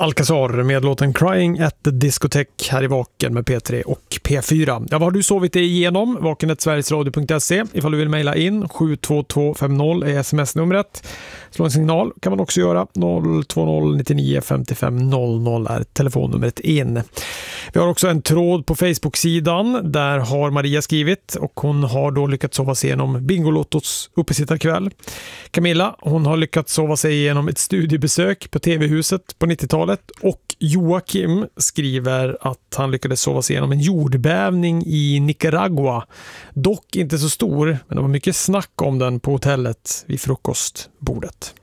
Alcazar med låten Crying at the Discotheque här i Vaken med P3 och P4. Ja, vad har du sovit dig igenom? vaken@sverigesradio.se. Ifall du vill mejla in 72250 är sms-numret. Slå en signal kan man också göra. 020 99 55 00 är telefonnumret in. Vi har också en tråd på Facebook-sidan. Där har Maria skrivit och hon har då lyckats sova sig igenom Bingolottos uppesittarkväll. Camilla, hon har lyckats sova sig igenom ett studiebesök på TV-huset på 90-talet, och Joakim skriver att han lyckades sova sig igenom en jordbävning i Nicaragua. Dock inte så stor, men det var mycket snack om den på hotellet vid frukostbordet.